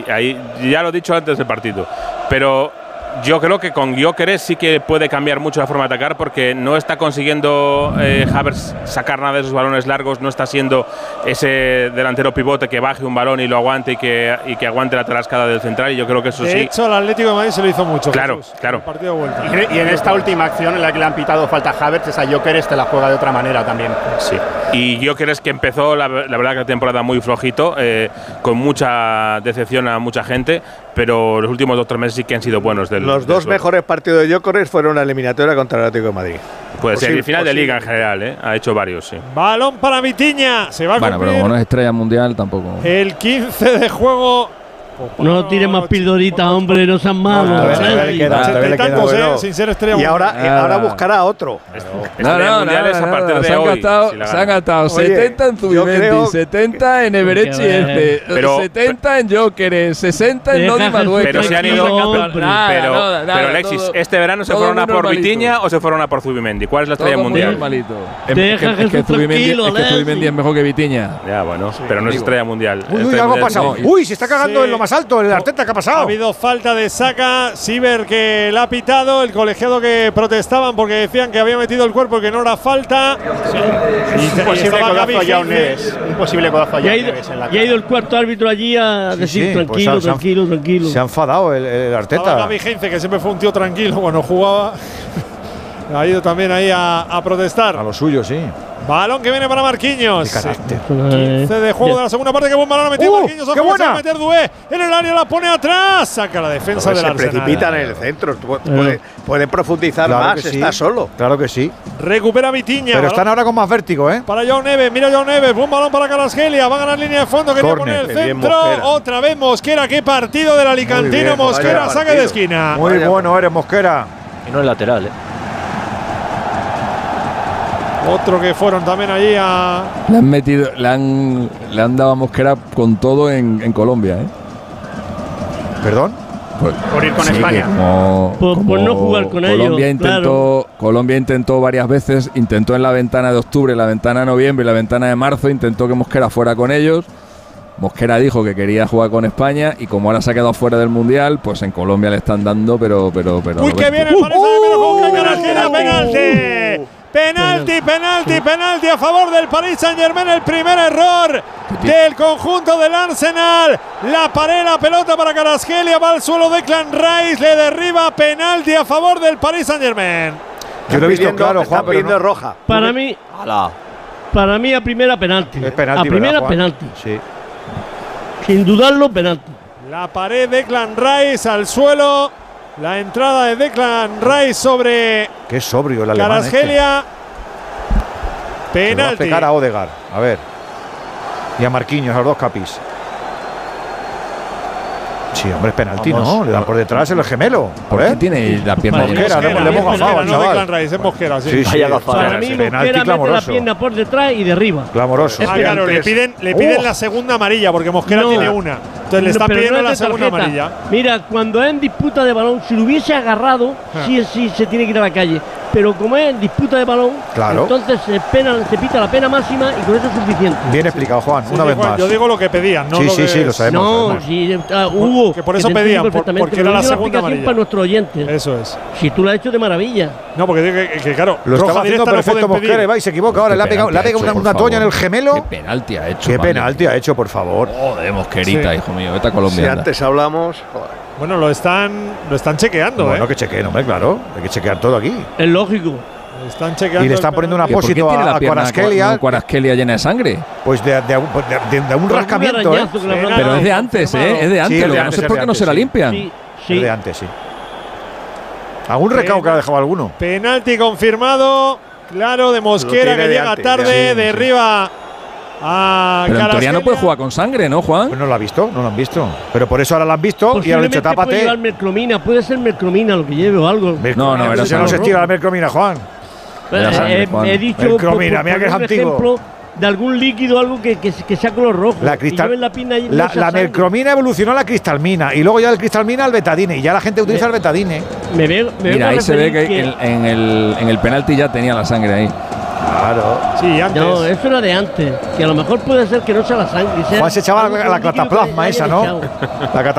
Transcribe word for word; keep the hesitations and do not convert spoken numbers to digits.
ahí ya lo he dicho antes del partido. Pero yo creo que con Gyökeres sí que puede cambiar mucho la forma de atacar, porque no está consiguiendo eh, Havertz sacar nada de esos balones largos, no está siendo ese delantero pivote que baje un balón y lo aguante y que, y que aguante la tarascada del central, y yo creo que eso de sí. De hecho, el Atlético de Madrid se lo hizo mucho. Claro, Jesús, claro. el partido de vuelta. Y, y en esta última acción en la que le han pitado falta a Havertz, esa Gyökeres te la juega de otra manera también. Sí. Y Gyökeres, que empezó la, la verdad que la temporada muy flojito, eh, con mucha decepción a mucha gente, pero los últimos dos o tres meses sí que han sido buenos. Del, los del dos suelo. mejores partidos de Gyökeres fueron la eliminatoria contra el Atlético de Madrid. Puede ser, y Posible, el final posible. de liga en general, ¿eh? Ha hecho varios, sí. Balón para Vitinha. Se va a Bueno, cumplir pero como no es estrella mundial, tampoco. el quince de juego. No tire más pildoritas, hombre, no sean malos. No, todavía le queda, todavía le queda, tantos, bueno. eh, sin ser estrella Y ahora, y Ah. ahora buscará otro. Estrella mundial es a partir de se han hoy, gastado, si la se han gana. gastado Oye, setenta en yo Zubimendi, creo setenta en Everechi este, Pero- setenta en Gyökeres, sesenta en Deja Lodi Jesús Madueque. Pero se han ido. hombre. Nada, pero, nada, nada, pero Alexis, todo- ¿este verano se todo fueron a muy por normalito. Vitinha o se fueron a por Zubimendi? ¿Cuál es la estrella Todo muy mundial? normalito. Deja Es que- es que Jesús Zubimendi tranquilo, es que Alexis. Zubimendi es mejor que Vitinha. Ya, bueno, pero no es digo. estrella mundial. Uy, uy, Estrella algo ha mundial pasado. sí. Uy, se está cagando Sí. en lo más alto, el Arteta, ¿qué ha Ha pasado? habido falta de Saka, Siver que la ha pitado, el colegiado que protestaban porque decían que había metido el cuerpo y que no era falta. Un Y posible estaba codazo Gaby a Joao Heinze. Neves. Un posible codazo a Ya Joao ha ido, Neves en la ya ha ido el cuarto árbitro allí a Sí, decir sí, pues tranquilo, se han- tranquilo, tranquilo. Se ha enfadado el, el Estaba Arteta. Gaby Heinze, que siempre fue un tío tranquilo cuando jugaba. Ha ido también ahí a, a protestar. A lo suyo, sí. Balón que viene para Marquinhos. De carácter. quince de juego de la segunda parte. Qué buen balón ha metido ¡Uh! Marquinhos. ¡Qué Ojo que se va a buena! meter Doué en el área, la pone atrás. Saca la defensa Hombre, del se Arsenal. precipitan en el centro. Pu- Puede, puede profundizar Claro más, que sí. está solo. Claro que sí. Recupera Vitinha. Pero balón están ahora con más vértigo, ¿eh? para Joao Neves, mira Joao Neves, buen balón para Kvaratskhelia, va a ganar línea de fondo, quería Córner, poner el qué bien centro, Mosquera. otra vez Mosquera, qué partido del alicantino, bien, Mosquera, vaya saque partido. de esquina. Muy Vaya. bueno eres, Mosquera. Y no es lateral, ¿eh? Otro que fueron también allí a… Le han metido, le han, le han dado a Mosquera con todo en, en Colombia, ¿eh? ¿Perdón? Pues, Por ir con sí, España. que Como, Por- por como no jugar con Colombia ellos, intentó, Colombia intentó varias veces, intentó en la ventana de octubre, la ventana de noviembre y la ventana de marzo, intentó que Mosquera fuera con ellos. Mosquera dijo que quería jugar con España y como ahora se ha quedado fuera del Mundial, pues en Colombia le están dando, pero… pero, pero ¡Uy, que viene el Paris Saint-Germain! ¡Ojo que Kvaratskhelia, penalti! Penalti, penalti, penalti a favor del Paris Saint-Germain, el primer error del conjunto del Arsenal. La pared, la pelota para Kvaratskhelia, va al suelo Declan Rice, le derriba, penalti a favor del Paris Saint-Germain. Yo lo he visto pidiendo- claro, están Juan, pero pidiendo no. roja. Para mí, ¡Hala! para mí a primera penalti. Es penalti, a primera ¿verdad, Juan? penalti. Sí. Sin dudarlo, penalti. La pared, Declan Rice al suelo. La entrada de Declan Rice sobre Qué sobrio el alemán este. Kvaratskhelia. Se lo va a Penalti. pegar a Odegaard. A ver. Y a Marquinhos, a los dos capis. Sí, hombre, es penalti, Vamos. ¿no? Le dan por detrás el gemelo. A ¿Por qué ver. tiene la pierna Para mí llena? Mosquera, Mosquera, le hemos no es gafado al Mosquera, no chaval. Declan Rice, es Mosquera, sí. Sí, sí. Vaya gafada. Para mí, penalti Mosquera mete la clamoroso. pierna por detrás y derriba. Clamoroso. Es Ah, claro, le antes. piden, le piden Oh. la segunda amarilla porque Mosquera No. tiene una. Entonces le No, está pero pidiendo no la es de segunda tarjeta. amarilla. Mira, cuando es en disputa de balón, si lo hubiese agarrado, Ah. sí, sí se tiene que ir a la calle. Pero como es en disputa de balón, Claro. entonces se, pena, se pita la pena máxima y con eso es suficiente. Bien explicado, Juan, Sí, una sí, vez Juan, más. Yo digo lo que pedían, no sí, lo sí, que sí, lo es. sabemos. No, sabemos. sí, ah, Hugo. que por eso te entiendo pedían, por- perfectamente, porque pero era la yo digo segunda explicación amarilla. para nuestros oyentes. Eso es. Si tú lo has hecho de maravilla. No, porque digo que, que, claro, Lo roja estaba haciendo directa no perfecto pueden Mosquera y pedir. va y se equivoca ahora. ¿Qué Le ha pegado, le ha penalti pegado ha una, hecho, una por toña en el favor? gemelo. ¿Qué penalti ha hecho? ¿Qué Vale. penalti ha hecho, por favor? Joder, Mosquerita, Sí. hijo mío. Esta Si colombiana. antes hablamos… joder. Bueno, lo están, lo están chequeando, Bueno, ¿eh? que chequeen, hombre, claro. Hay que chequear todo aquí. Es lógico. Están chequeando. Y le el están poniendo una penalti. ¿Y por qué apósito tiene a, la a pierna Kvaratskhelia. Kvaratskhelia llena de sangre? Pues de, de, de, de- de un Por rascamiento, un ¿eh? arañazo que le Sí, habrán Pero dado. es de antes, ¿eh? Es de antes. es de Lo que no antes, sé es por de qué no se la antes, sí. limpian. Sí, Es sí. de antes, sí. Algún recao que ha dejado alguno. Penalti confirmado. Claro, de Mosquera tiene que de llega antes, tarde, ya. Sí, sí. derriba a Pero en teoría no Kvaratskhelia. puede jugar con sangre, ¿no, Juan? Pues no lo ha visto, no lo han visto. Pero por eso ahora lo han visto y ahora le han dicho, Posiblemente puede llevar tápate. mercromina, puede ser mercromina lo que lleve o algo. No, no, era Eso no sangre se estira la mercromina, Juan. Era Eh, sangre, eh, Juan. he dicho Mercromina, por- por mira que es poner un antiguo. ejemplo de algún líquido, algo que, que, que sea color rojo. La y cristal, lleven la, pina y no la, sea la sangre. mercromina evolucionó a la cristalmina y luego ya del cristalmina al betadine y ya la gente utiliza el betadine. Me veo, me vengo Mira, a ahí se ve referir que, en, en el, en el penalti ya tenía la sangre ahí. Claro. Sí, antes. No, eso era de antes. Que a lo mejor puede ser que no sea la sangre. sea Juan se echaba algo la, con la líquido que cataplasma hayan esa, ¿no? echado. La